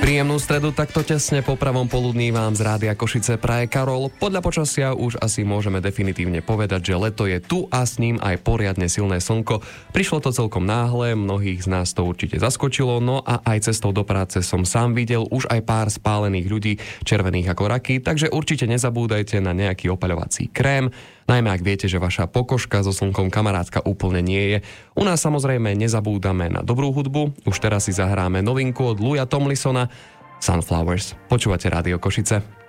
Príjemnú stredu takto tesne po pravom poludní vám z Rádia Košice praje Karol. Podľa počasia už asi môžeme definitívne povedať, že leto je tu a s ním aj poriadne silné slnko. Prišlo to celkom náhle, mnohých z nás to určite zaskočilo, no a aj cestou do práce som sám videl už aj pár spálených ľudí, červených ako raky, takže určite nezabúdajte na nejaký opaľovací krém, najmä ak viete, že vaša pokožka so slnkom kamarátka úplne nie je. U nás samozrejme nezabúdame na dobrú hudbu, už teraz si zahráme novinku od Louisa Tomlinsona Sunflowers. Počúvate Rádio Košice.